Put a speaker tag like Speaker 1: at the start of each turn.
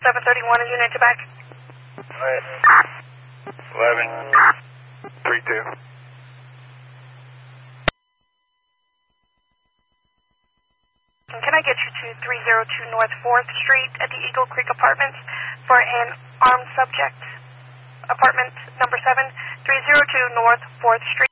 Speaker 1: 731, is your name to back?
Speaker 2: 1132.
Speaker 1: Can I get you to 302 North 4th Street at the Eagle Creek Apartments for an armed subject? Apartment number 7, 302 North 4th Street.